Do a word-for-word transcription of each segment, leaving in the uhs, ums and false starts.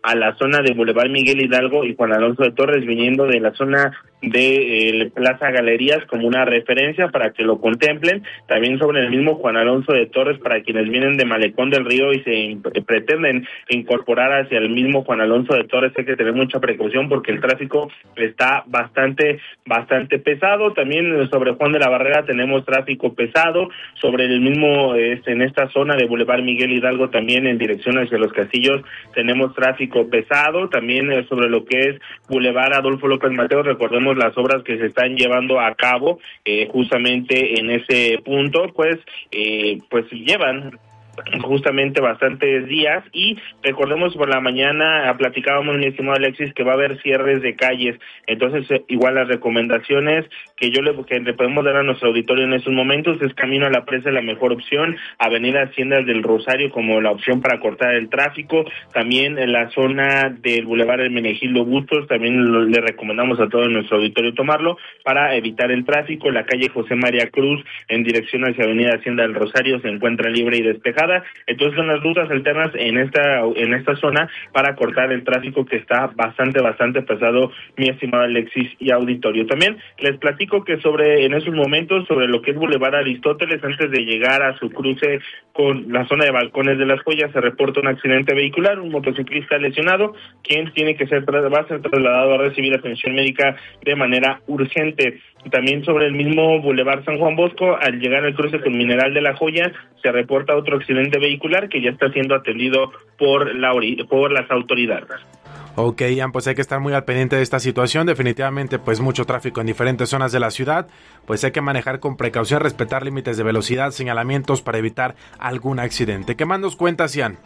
a la zona de Boulevard Miguel Hidalgo y Juan Alonso de Torres, viniendo de la zona de eh, Plaza Galerías, como una referencia para que lo contemplen. También sobre el mismo Juan Alonso de Torres, para quienes vienen de Malecón del Río y se eh, pretenden incorporar hacia el mismo Juan Alonso de Torres, hay que tener mucha precaución porque el tráfico está bastante, bastante pesado. También sobre Juan de la Barrera tenemos tráfico pesado, sobre el mismo, este, en esta zona de Boulevard Miguel Hidalgo, también en dirección hacia Los Castillos, tenemos tráfico pesado. También eh, sobre lo que es Boulevard Adolfo López Mateos, recordemos las obras que se están llevando a cabo eh, justamente en ese punto, pues, eh, pues llevan justamente bastantes días. Y recordemos, por la mañana platicábamos, mi estimado Alexis, que va a haber cierres de calles. Entonces eh, igual las recomendaciones que yo le, que le podemos dar a nuestro auditorio en estos momentos es: camino a la presa la mejor opción, avenida Haciendas del Rosario como la opción para cortar el tráfico, también en la zona del Boulevard Hermenegildo Bustos, también lo, le recomendamos a todo nuestro auditorio tomarlo para evitar el tráfico. La calle José María Cruz en dirección hacia avenida Hacienda del Rosario se encuentra libre y despejada. Entonces son las rutas alternas en esta en esta zona para cortar el tráfico, que está bastante bastante pesado, mi estimado Alexis y auditorio. También les platico que sobre en esos momentos sobre lo que es Boulevard Aristóteles, antes de llegar a su cruce con la zona de Balcones de las Joyas, se reporta un accidente vehicular, un motociclista lesionado, quien tiene que ser va a ser trasladado a recibir atención médica de manera urgente. También sobre el mismo Boulevard San Juan Bosco, al llegar al cruce con Mineral de la Joya, se reporta otro accidente vehicular que ya está siendo atendido por la por las autoridades. Ok, Ian, pues hay que estar muy al pendiente de esta situación. Definitivamente, pues mucho tráfico en diferentes zonas de la ciudad. Pues hay que manejar con precaución, respetar límites de velocidad, señalamientos para evitar algún accidente. ¿Qué más nos cuentas, Ian?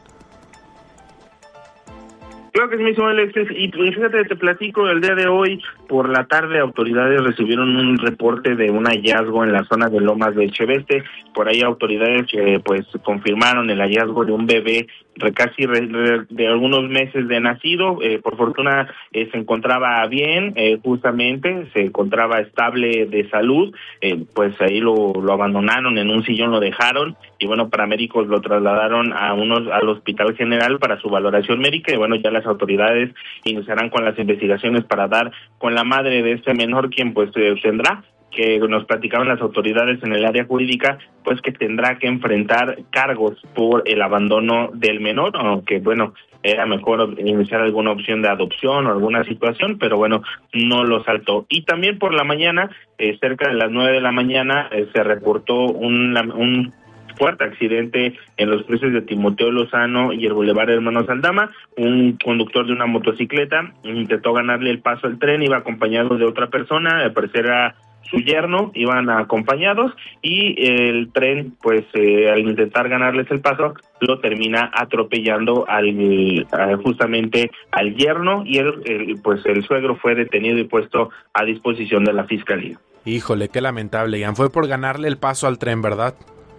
Creo que es mismo, Alexis, y pues, fíjate, te platico, el día de hoy por la tarde autoridades recibieron un reporte de un hallazgo en la zona de Lomas de Echeveste. Por ahí autoridades eh, pues confirmaron el hallazgo de un bebé casi de algunos meses de nacido. Eh, por fortuna eh, se encontraba bien, eh, justamente se encontraba estable de salud. Eh, pues ahí lo, lo abandonaron en un sillón, lo dejaron, y bueno, paramédicos lo trasladaron a unos al Hospital General para su valoración médica, y bueno, ya las autoridades iniciarán con las investigaciones para dar con la madre de este menor, quien pues eh, tendrá que nos platicaban las autoridades en el área jurídica, pues que tendrá que enfrentar cargos por el abandono del menor, aunque bueno, era mejor iniciar alguna opción de adopción o alguna situación, pero bueno, no lo saltó. Y también por la mañana, eh, cerca de las nueve de la mañana, eh, se reportó un, un fuerte accidente en los cruces de Timoteo Lozano y el Boulevard Hermanos Aldama. Un conductor de una motocicleta intentó ganarle el paso al tren, iba acompañado de otra persona, al parecer era su yerno, iban acompañados, y el tren, pues eh, al intentar ganarles el paso, lo termina atropellando al a, justamente al yerno, y el, el, pues el suegro fue detenido y puesto a disposición de la fiscalía. Híjole, qué lamentable, Ian. Fue por ganarle el paso al tren, ¿verdad?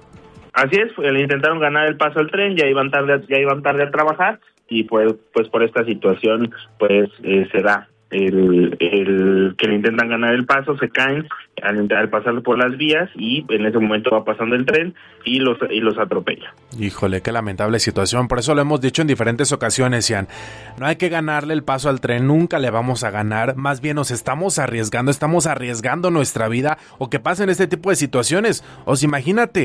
Así es, le intentaron ganar el paso al tren, ya iban tarde, ya iban tarde a trabajar, y pues, pues por esta situación, pues eh, se da el, el que le intentan ganar el paso, se caen al, al pasar por las vías, y en ese momento va pasando el tren y los y los atropella. Híjole, qué lamentable situación. Por eso lo hemos dicho en diferentes ocasiones, Ian. No hay que ganarle el paso al tren, nunca le vamos a ganar. Más bien nos estamos arriesgando, estamos arriesgando nuestra vida, o que pasen este tipo de situaciones. O sea, imagínate,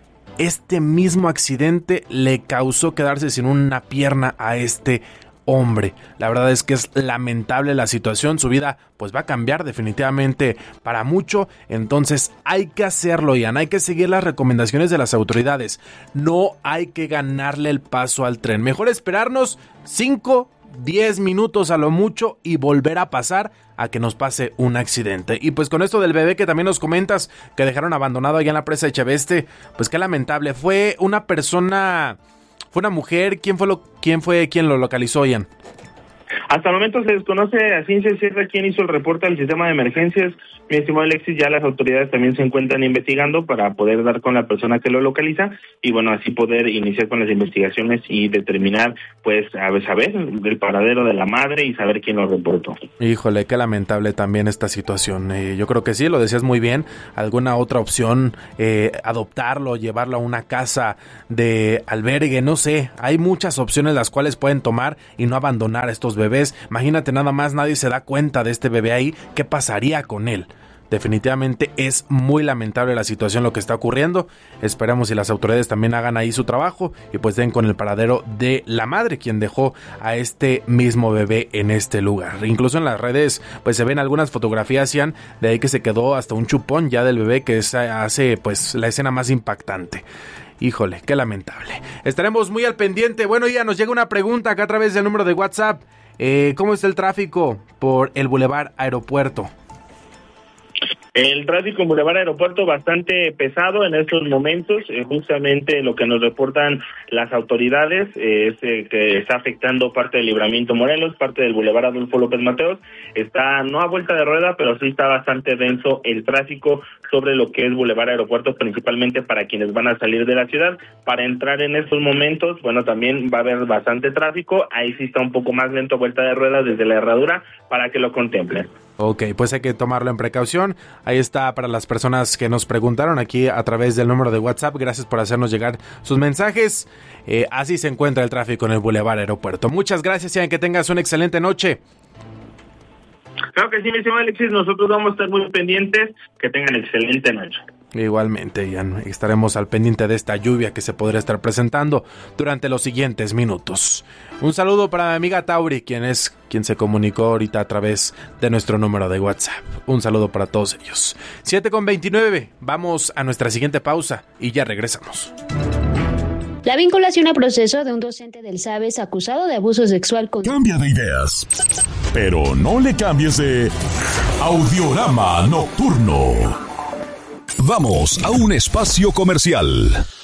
este mismo accidente le causó quedarse sin una pierna a este hombre. La verdad es que es lamentable la situación. Su vida pues va a cambiar definitivamente para mucho. Entonces hay que hacerlo, Ian. Hay que seguir las recomendaciones de las autoridades. No hay que ganarle el paso al tren. Mejor esperarnos cinco, diez minutos a lo mucho y volver a pasar a que nos pase un accidente. Y pues con esto del bebé que también nos comentas que dejaron abandonado allá en la presa de Echeveste, pues qué lamentable. Fue una persona... ¿Fue una mujer? ¿Quién fue lo, quién fue quien lo localizó, Ian? Hasta el momento se desconoce a ciencia cierta quién hizo el reporte al sistema de emergencias. Mi estimado Alexis, ya las autoridades también se encuentran investigando para poder dar con la persona que lo localiza y bueno, así poder iniciar con las investigaciones y determinar, pues, a saber del paradero de la madre y saber quién lo reportó. Híjole, qué lamentable también esta situación. Eh, yo creo que sí, lo decías muy bien. ¿Alguna otra opción? Eh, adoptarlo, llevarlo a una casa de albergue, no sé. Hay muchas opciones las cuales pueden tomar y no abandonar a estos bebés. Imagínate nada más, nadie se da cuenta de este bebé ahí. ¿Qué pasaría con él? Definitivamente es muy lamentable la situación, lo que está ocurriendo. Esperamos si las autoridades también hagan ahí su trabajo y pues den con el paradero de la madre, quien dejó a este mismo bebé en este lugar. Incluso en las redes pues se ven algunas fotografías, Ian, de ahí que se quedó hasta un chupón ya del bebé, que es, hace pues la escena más impactante. Híjole, qué lamentable. Estaremos muy al pendiente. Bueno, ya nos llega una pregunta acá a través del número de WhatsApp. Eh, ¿Cómo está el tráfico por el Boulevard Aeropuerto? El tráfico en Boulevard Aeropuerto bastante pesado en estos momentos. Eh, justamente lo que nos reportan las autoridades eh, es eh, que está afectando parte del Libramiento Morelos, parte del Boulevard Adolfo López Mateos. Está no a vuelta de rueda, pero sí está bastante denso el tráfico sobre lo que es Boulevard Aeropuerto, principalmente para quienes van a salir de la ciudad. Para entrar en estos momentos, bueno, también va a haber bastante tráfico. Ahí sí está un poco más lento a vuelta de rueda desde la herradura para que lo contemplen. Ok, pues hay que tomarlo en precaución. Ahí está para las personas que nos preguntaron aquí a través del número de WhatsApp. Gracias por hacernos llegar sus mensajes. Eh, así se encuentra el tráfico en el Boulevard Aeropuerto. Muchas gracias, Ian, que tengas una excelente noche. Claro que sí, mi estimado Alexis, nosotros vamos a estar muy pendientes. Que tengan excelente noche. Igualmente, Ian, estaremos al pendiente de esta lluvia que se podría estar presentando durante los siguientes minutos. Un saludo para mi amiga Tauri, quien es quien se comunicó ahorita a través de nuestro número de WhatsApp. Un saludo para todos ellos. siete con veintinueve, vamos a nuestra siguiente pausa y ya regresamos. La vinculación a proceso de un docente del SABES acusado de abuso sexual con... Cambia de ideas, pero no le cambies de Audiorama Nocturno. Vamos a un espacio comercial.